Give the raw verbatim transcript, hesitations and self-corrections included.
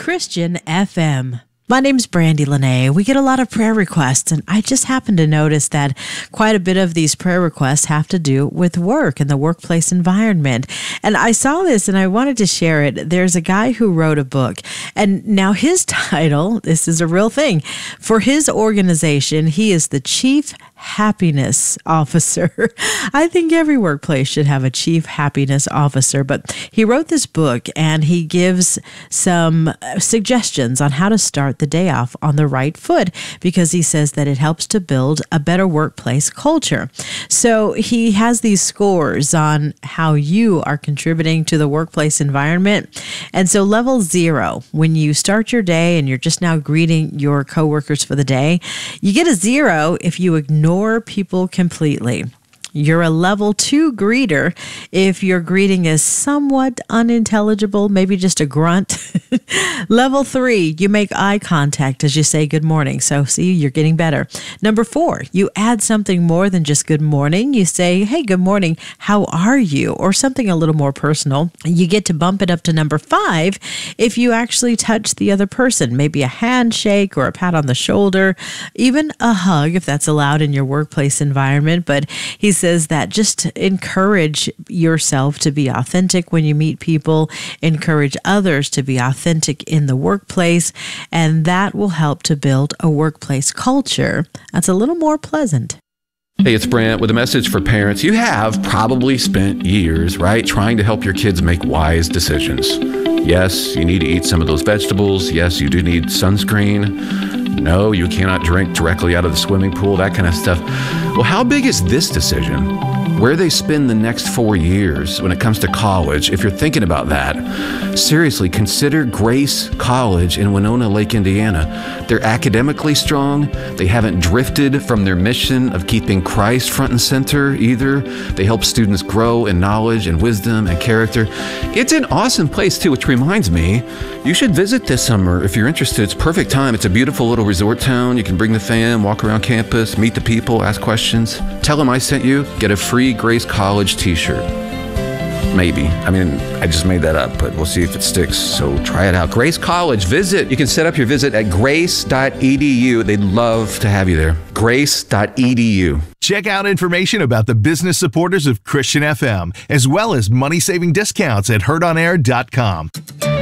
Christian F M. My name's Brandy Lene. We get a lot of prayer requests, and I just happen to notice that quite a bit of these prayer requests have to do with work and the workplace environment. And I saw this and I wanted to share it. There's a guy who wrote a book, and now his title, this is a real thing, for his organization, he is the Chief Happiness Officer. I think every workplace should have a Chief Happiness Officer, but he wrote this book and he gives some suggestions on how to start the day off on the right foot, because he says that it helps to build a better workplace culture. So he has these scores on how you are contributing to the workplace environment. And so level zero, when you start your day and you're just now greeting your coworkers for the day, you get a zero if you ignore people completely. You're a level two greeter if your greeting is somewhat unintelligible, maybe just a grunt. Level three, you make eye contact as you say good morning. So see, you're getting better. Number four, you add something more than just good morning. You say, hey, good morning, how are you? Or something a little more personal. You get to bump it up to number five if you actually touch the other person, maybe a handshake or a pat on the shoulder, even a hug if that's allowed in your workplace environment. But he says, says that just encourage yourself to be authentic when you meet people, encourage others to be authentic in the workplace, and that will help to build a workplace culture that's a little more pleasant. Hey, it's Brant with a message for parents. You have probably spent years, right, trying to help your kids make wise decisions. Yes, you need to eat some of those vegetables. Yes, you do need sunscreen. No, you cannot drink directly out of the swimming pool, that kind of stuff. Well, how big is this decision? Where they spend the next four years when it comes to college, if you're thinking about that, seriously, consider Grace College in Winona Lake, Indiana. They're academically strong. They haven't drifted from their mission of keeping Christ front and center either. They help students grow in knowledge and wisdom and character. It's an awesome place too, which reminds me, you should visit this summer if you're interested. It's perfect time. It's a beautiful little resort town. You can bring the fam, walk around campus, meet the people, ask questions. Tell them I sent you. Get a free Grace College t-shirt. Maybe. I mean, I just made that up, but we'll see if it sticks. So try it out. Grace College, visit. You can set up your visit at grace dot e d u. They'd love to have you there. grace dot e d u. Check out information about the business supporters of Christian F M, as well as money-saving discounts at heard on air dot com.